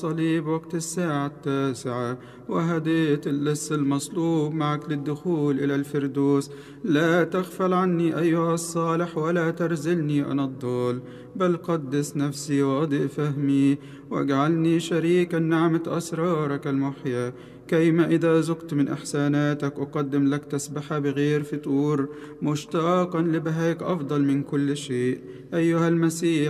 الصليب وقت الساعة 9، وهديت اللص المصلوب معك للدخول إلى الفردوس. لا تغفل عني أيها الصالح، ولا ترزلني أنا الضال، بل قدس نفسي واضئ فهمي، واجعلني شريكا نعمة أسرارك المحيا، كيما إذا ذقت من إحساناتك أقدم لك تسبحة بغير فتور، مشتاقا لبهائك أفضل من كل شيء. أيها المسيح